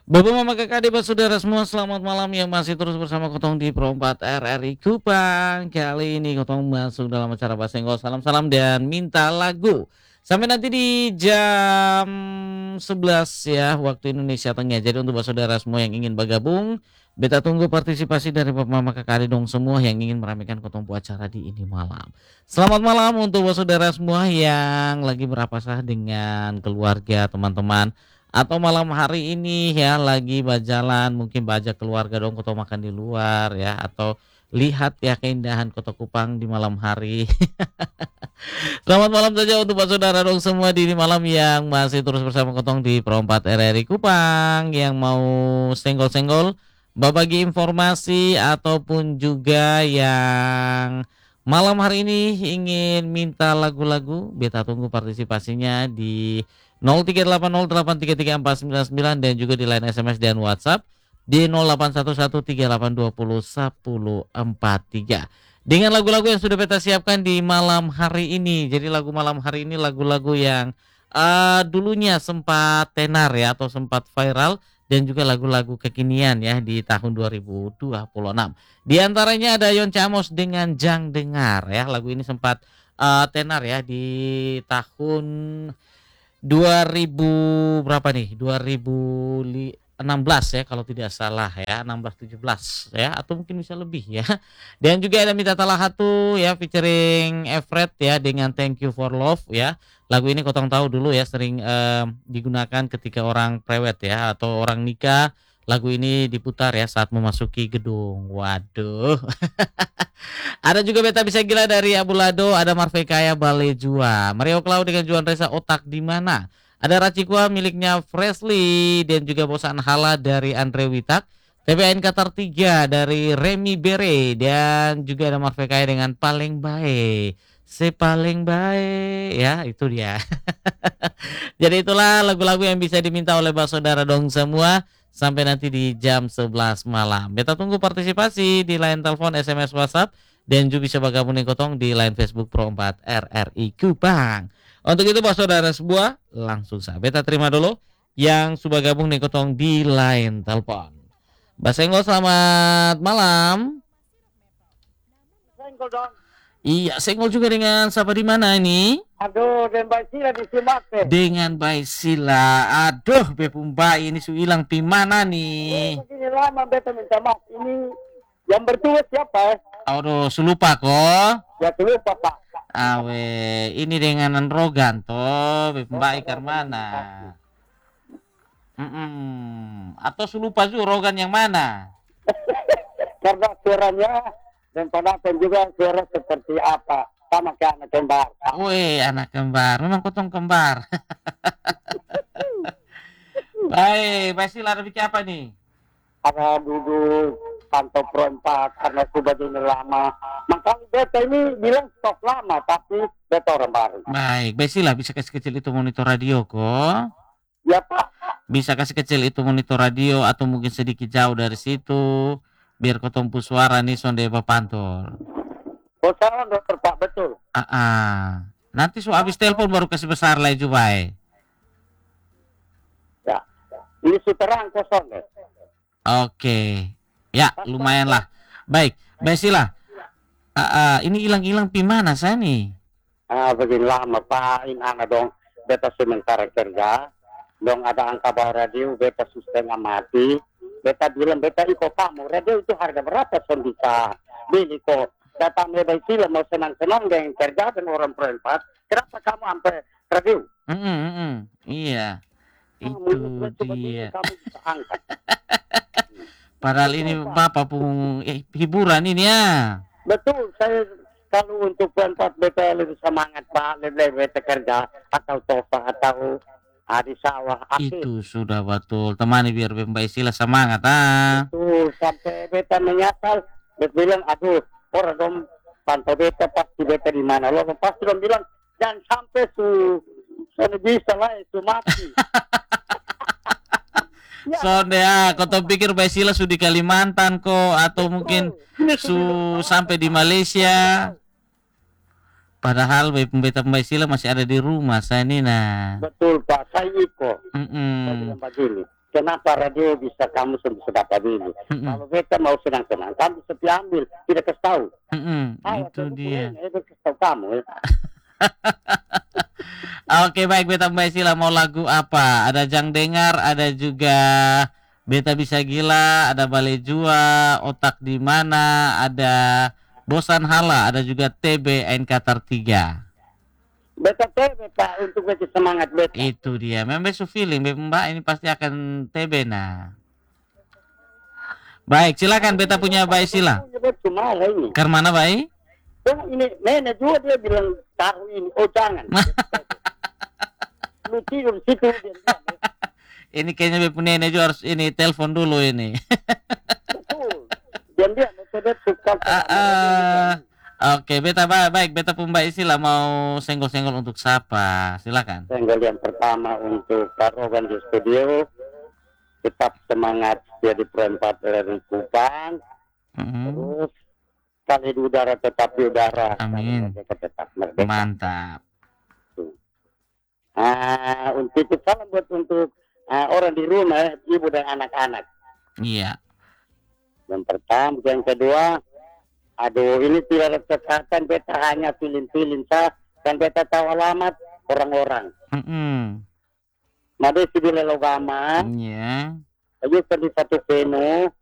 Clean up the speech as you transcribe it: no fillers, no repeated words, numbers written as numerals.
Bapak Mama Kakak Adik Saudara semua selamat malam yang masih terus bersama Kotong di Pro 4 RRI Kupang. Kali ini Kotong masuk dalam acara Bahasa Inggris salam-salam dan minta lagu. Sampai nanti di jam 11 ya waktu Indonesia Tengah. Jadi untuk saudara semua yang ingin bergabung, beta tunggu partisipasi dari Bapak Mama Kakak Adik dong semua yang ingin meramaikan Kotong buat acara di ini malam. Selamat malam untuk saudara semua yang lagi berapasah dengan keluarga, teman-teman atau malam hari ini ya lagi berjalan mungkin baca keluarga dong atau makan di luar ya atau lihat ya keindahan Kota Kupang di malam hari. Selamat malam saja untuk Pak Saudara dong semua di malam yang masih terus bersama Kotong di Pro 4 RRI Kupang yang mau senggol-senggol berbagi informasi ataupun juga yang malam hari ini ingin minta lagu-lagu, beta tunggu partisipasinya di 0380833499 dan juga di line SMS dan WhatsApp di 081138201043 dengan lagu-lagu yang sudah beta siapkan di malam hari ini. Jadi lagu malam hari ini lagu-lagu yang dulunya sempat tenar ya atau sempat viral dan juga lagu-lagu kekinian ya di tahun 2026. Di antaranya ada Yon Camos dengan Jang Dengar ya. Lagu ini sempat tenar ya di tahun 2000 berapa nih? 2016 ya kalau tidak salah ya, 16 17 ya atau mungkin bisa lebih ya. Dan juga ada Mita Talahatu ya featuring Efred ya dengan Thank You for Love ya. Lagu ini Kotong tahu dulu ya sering digunakan ketika orang prewed ya atau orang nikah. Lagu ini diputar ya saat memasuki gedung. Waduh. Ada juga Beta Bisa Gila dari Abu Lado, ada Marvekaya Balejua, Mario Clau dengan Juan Reza Otak di Mana. Ada Racikwa miliknya Fresley dan juga Bosan Hala dari Andre Witak. TPN Qatar 3 dari Remy Bere dan juga ada Marvekaya dengan Paling Baik. Paling baik ya itu dia. Jadi itulah lagu-lagu yang bisa diminta oleh saudara dong semua sampai nanti di jam 11 malam. Beta tunggu partisipasi di line telepon, SMS, WhatsApp dan juga bisa bergabung di Kotong di line Facebook Pro 4 RRI Kupang. Untuk itu saudara sebuah langsung saya beta terima dulu yang sudah gabung di Kotong di line telepon. Basenggol selamat malam. Senggol dong. Iya, senggol juga dengan siapa di mana ini? Aduh, dan Mbak Sila di Simate. Dengan Baik Sila. Aduh, Bepumbai ini su hilang pi mana nih? Begini lama beta minta maaf. Ini yang bertugas siapa? Aduh, su lupa kok. Ya lupa Pak. Awe, ini dengan Rogan toh, Bepumbai Karmana. Atau su lupa su Rogan yang mana? Karena suaranya dan penonton juga suara seperti apa? Sama kayak anak kembar. Weh, anak kembar. Memang Kotong kembar. Baik, Baik Sila ada bikin apa nih? Ada duduk pantau perempat karena sudah ini lama. Makanya beta ini bilang stok lama, tapi beta orang baru. Baik, Baik Sila bisa kasih kecil itu monitor radio kok. Ya Pak. Bisa kasih kecil itu monitor radio atau mungkin sedikit jauh dari situ biar Kotong pu suara nih sonde pantol. Oh salah dokter Pak, betul. Nanti su habis telepon baru kasih besar lagi juga. Ya. Ini suterang kosong ya. Oke. Ya, lumayan lah. Baik, Baik Sila. Ini hilang-hilang pi mana saya nih? Begini lama Pak, ini anak dong. Beta sementara kerja. Dong ada angka bawah radio, beta setengah mati. Beta bilang, beta ikut kamu. Radio itu harga berapa son bisa beli kok. Kata Mbak Sila mau senang-senang dengan kerja dengan orang perempat. Kenapa kamu sampai radio? Iya. Itu dia. Kamu bisa angkat. Padahal ini Bapak pun hiburan ini ya. Betul, saya kalau untuk perempat beta lebih semangat Pak, lebih beta kerja atau tofa atau di sawah. Itu sudah betul. Temani biar Mbak Sila semangat Betul, sampai beta menyasal. Beta bilang, aduh, orang dong pantau beta pasti beta di mana. Lo pasti dong bilang, jangan sampai sana bisa lah, itu mati. Sonde kau pikir Mbak Sila sudah di Kalimantan kok atau mungkin sampai di Malaysia. Padahal beta Mbak Sila masih ada di rumah saya ini nah. Betul Pak, saya ikut. kenapa radio bisa kamu sedap ini? Kalau beta mau senang-senang, kamu bisa diambil, tidak kasih tahu. Itu dia. Kasih tahu kamu. Oke, baik Beta Mbak Sila, mau lagu apa? Ada Jang Dengar, ada juga Beta Bisa Gila, ada Bale Jua, Otak di Mana, ada Bosan Hala, ada juga TB NK3. Beta beta untuk beta semangat beta. Itu dia. Memang besu feeling Mbak ini pasti akan TB nah. Baik, silakan Beta punya Mbak Sila. Karena Mbak? Oh, ini nenek juga dia bilang tahu ini. Oh jangan. Lu tidur situ dia. Ini kayaknya punya nenek juga harus ini telepon dulu ini. Betul. Dia suka. Oke, Beta baik. Beta pun Mbak Sila mau senggol-senggol untuk siapa? Silakan. Senggol yang pertama untuk Kak Rogan di studio. Tetap semangat jadi perempat dari Kupang. Terus kali di udara tetap di udara. Amin. Tetap merdeka. Mantap. Untuk salam buat untuk orang di rumah, ibu dan anak-anak. Iya. Yang pertama, yang kedua, aduh ini tidak ada kesehatan, beta hanya pilih-pilih sah, dan beta tahu alamat orang-orang. Made si bila logama, Iya. ayo di satu penu,